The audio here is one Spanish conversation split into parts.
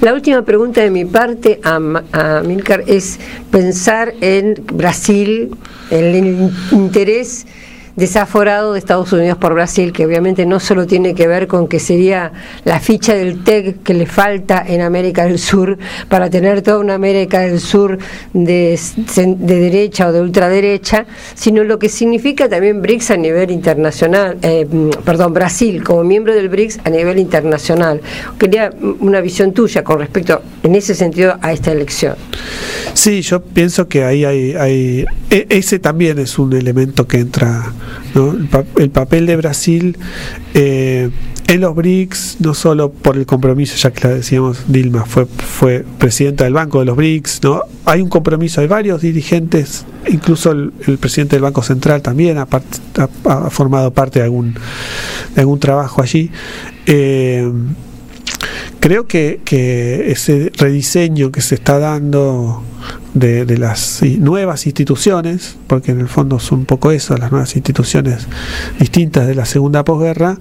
La última pregunta de mi parte a Amílcar es pensar en Brasil, el interés desaforado de Estados Unidos por Brasil, que obviamente no solo tiene que ver con que sería la ficha del TEC que le falta en América del Sur para tener toda una América del Sur de derecha o de ultraderecha, sino lo que significa también BRICS a nivel internacional, Brasil como miembro del BRICS a nivel internacional. Quería una visión tuya con respecto, en ese sentido, a esta elección. Sí, yo pienso que ahí hay ese también es un elemento que entra, ¿no? El papel de Brasil en los BRICS, no solo por el compromiso, ya que la decíamos, Dilma fue presidenta del Banco de los BRICS, ¿no? Hay un compromiso, hay varios dirigentes, incluso el presidente del Banco Central también ha formado parte de algún trabajo allí. Creo que ese rediseño que se está dando de las nuevas instituciones, porque en el fondo son un poco eso, las nuevas instituciones distintas de la segunda posguerra,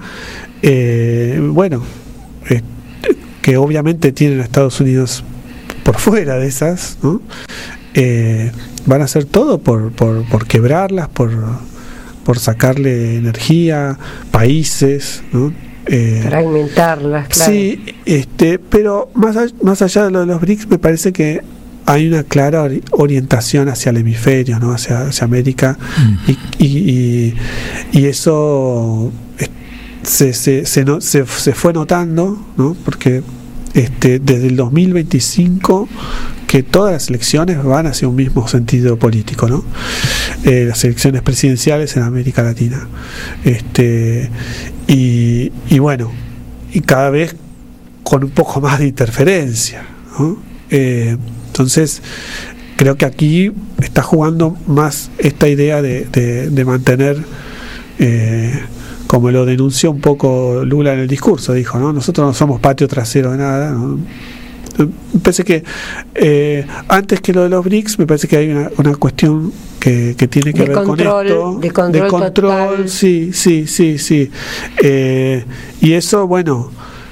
que obviamente tienen a Estados Unidos por fuera de esas, ¿no? Van a hacer todo por quebrarlas, por sacarle energía, países, ¿no? Fragmentarlas, claro. Sí, pero más allá de lo de los BRICS, me parece que hay una clara orientación hacia el hemisferio, ¿no? hacia América, y eso se fue notando, ¿no? Porque desde el 2025 que todas las elecciones van hacia un mismo sentido político, ¿no? Las elecciones presidenciales en América Latina, y bueno, y cada vez con un poco más de interferencia, ¿no? Entonces creo que aquí está jugando más esta idea de mantener, como lo denunció un poco Lula en el discurso, dijo, ¿no? Nosotros no somos patio trasero de nada, ¿no? Me parece que antes que lo de los BRICS, me parece que hay una cuestión que tiene que ver con esto de control total. Sí, y eso, bueno,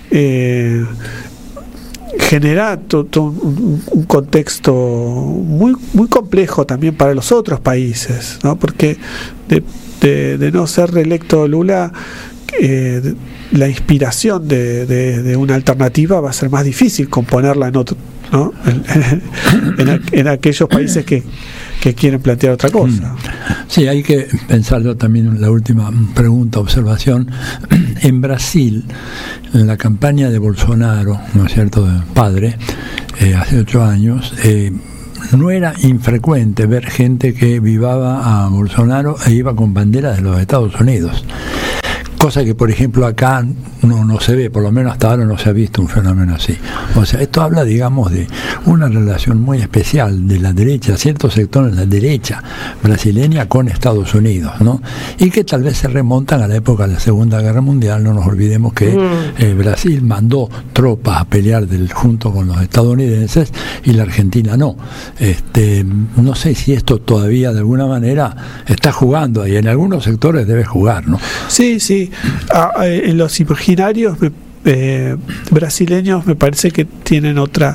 genera todo un contexto muy muy complejo también para los otros países, ¿no? Porque de no ser reelecto Lula, la inspiración de una alternativa va a ser más difícil componerla en otro, ¿no? en aquellos países que quieren plantear otra cosa. Sí, hay que pensarlo también en la última pregunta, observación. En Brasil, en la campaña de Bolsonaro, ¿no es cierto?, de padre, hace 8 años, no era infrecuente ver gente que vivaba a Bolsonaro e iba con bandera de los Estados Unidos. Cosa que, por ejemplo, acá no se ve, por lo menos hasta ahora no se ha visto un fenómeno así. O sea, esto habla, digamos, de una relación muy especial de la derecha, ciertos sectores de la derecha brasileña con Estados Unidos, ¿no? Y que tal vez se remontan a la época de la Segunda Guerra Mundial. No nos olvidemos que Brasil mandó tropas a pelear junto con los estadounidenses y la Argentina no. No sé si esto todavía de alguna manera está jugando, y en algunos sectores debe jugar, ¿no? Sí. En los imaginarios brasileños me parece que tienen otra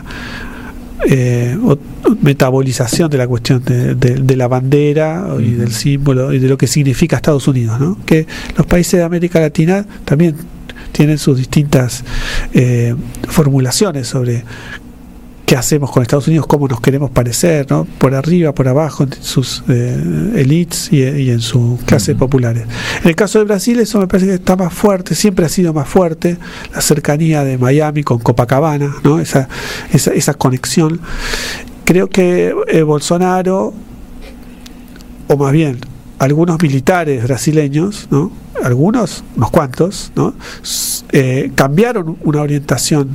metabolización de la cuestión de la bandera y del símbolo y de lo que significa Estados Unidos, ¿no? Que los países de América Latina también tienen sus distintas formulaciones sobre qué hacemos con Estados Unidos, cómo nos queremos parecer, ¿no? Por arriba, por abajo, en sus elites y en sus clases populares. En el caso de Brasil, eso me parece que está más fuerte, siempre ha sido más fuerte, la cercanía de Miami con Copacabana, ¿no? Esa conexión. Creo que Bolsonaro, o más bien algunos militares brasileños, ¿no? Unos cuantos, ¿no? Cambiaron una orientación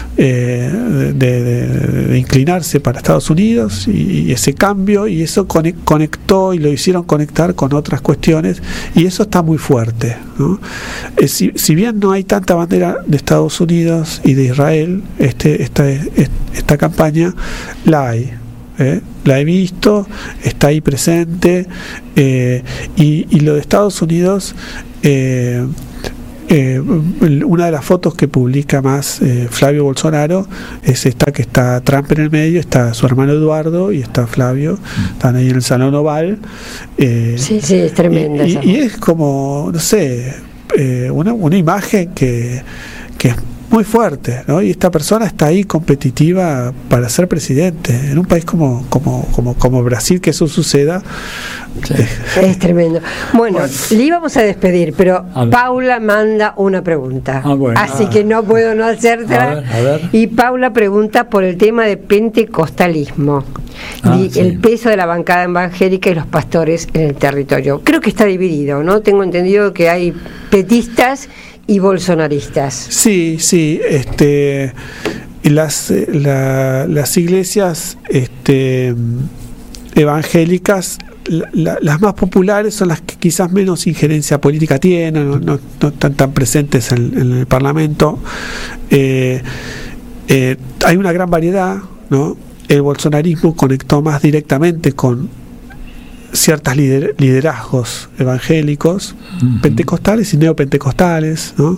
de inclinarse para Estados Unidos, y ese cambio, y eso conectó y lo hicieron conectar con otras cuestiones, y eso está muy fuerte, ¿no? Si bien no hay tanta bandera de Estados Unidos y de Israel, esta campaña la hay. La he visto, está ahí presente, y lo de Estados Unidos una de las fotos que publica más Flavio Bolsonaro es esta, que está Trump en el medio, está su hermano Eduardo y está Flavio, están ahí en el Salón Oval. Sí, es tremenda. Y es como, no sé, una imagen que es muy fuerte, ¿no? Y esta persona está ahí competitiva para ser presidente en un país como Brasil, que eso suceda. Sí. Es tremendo. Bueno, le íbamos a despedir, pero Paula manda una pregunta, así que no puedo no hacértela. A ver. Y Paula pregunta por el tema de pentecostalismo y el peso de la bancada evangélica y los pastores en el territorio. Creo que está dividido, ¿no? Tengo entendido que hay petistas y bolsonaristas. Sí, las iglesias evangélicas, las más populares son las que quizás menos injerencia política tienen, no están tan presentes en el Parlamento. Hay una gran variedad, ¿no? El bolsonarismo conectó más directamente con ciertos liderazgos evangélicos, pentecostales y neopentecostales, ¿no?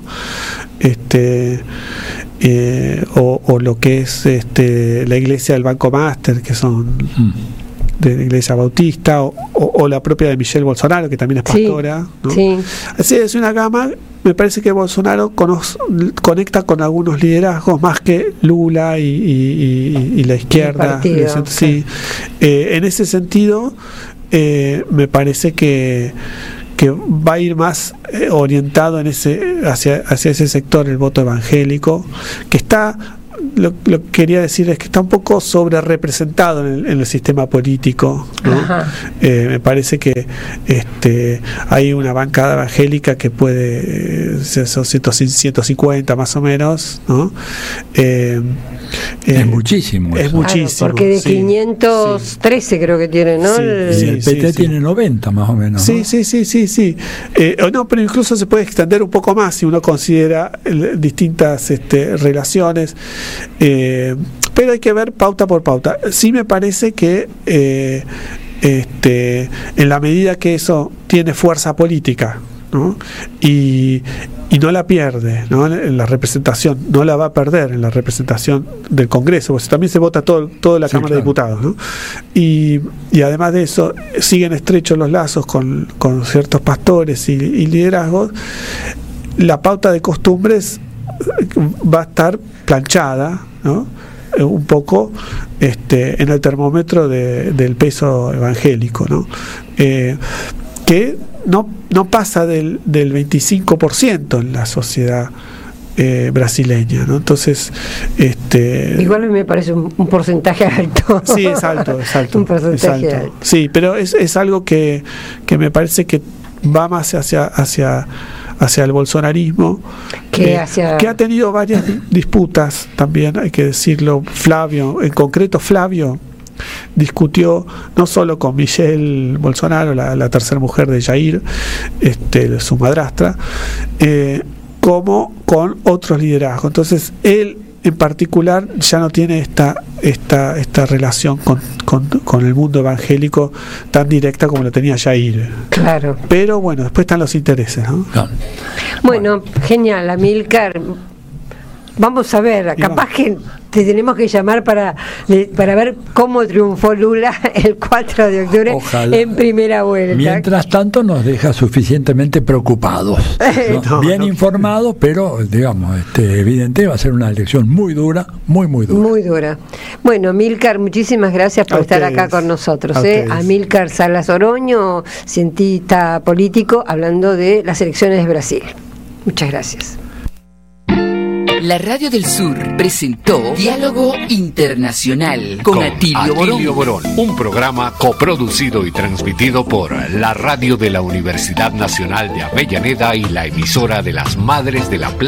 O lo que es la iglesia del Banco Master, que son de la iglesia bautista, o la propia de Michelle Bolsonaro, que también es pastora, ¿no? Sí. Así es una gama. Me parece que Bolsonaro conecta con algunos liderazgos más que Lula y la izquierda. Sí. En ese sentido, me parece que va a ir más orientado hacia ese sector, el voto evangélico, que está, lo que quería decir es que está un poco sobre representado en el sistema político, ¿no? Me parece que hay una bancada evangélica que puede ser 150 más o menos, ¿no? Es muchísimo. Es muchísimo. Porque de 513 creo que tiene, ¿no? El PT tiene 90 más o menos, ¿no? Sí. Pero incluso se puede extender un poco más si uno considera distintas relaciones. Pero hay que ver pauta por pauta. Sí me parece que en la medida que eso tiene fuerza política, ¿no? Y no la pierde, ¿no? En la representación, no la va a perder en la representación del Congreso, porque también se vota toda la Cámara de Diputados, ¿no? Y además de eso, siguen estrechos los lazos con ciertos pastores y liderazgos. La pauta de costumbres va a estar planchada, ¿no? Un poco en el termómetro del peso evangélico, ¿no? Que no pasa del 25% en la sociedad brasileña, ¿no? Entonces, igual a mí me parece un porcentaje alto. Sí, es alto. Un porcentaje alto. Sí, pero es algo que me parece que va más hacia el bolsonarismo, que ha tenido varias disputas también, hay que decirlo. En concreto Flavio discutió no solo con Michelle Bolsonaro, la tercera mujer de Jair, su madrastra, como con otros liderazgos. Entonces él en particular ya no tiene esta relación con el mundo evangélico tan directa como lo tenía Jair. Claro. Pero bueno, después están los intereses, ¿no? Bueno, genial, Amílcar. Vamos a ver, capaz que te tenemos que llamar para ver cómo triunfó Lula el 4 de octubre. Ojalá. En primera vuelta. Mientras tanto nos deja suficientemente preocupados, ¿no? Bien informados, pero digamos, evidente, va a ser una elección muy dura, muy dura. Muy dura. Bueno, Amílcar, muchísimas gracias por estar acá con nosotros. Amílcar Salas Oroño, cientista político, hablando de las elecciones de Brasil. Muchas gracias. La Radio del Sur presentó Diálogo Internacional con Atilio Borón. Un programa coproducido y transmitido por la Radio de la Universidad Nacional de Avellaneda y la emisora de las Madres de la Plata.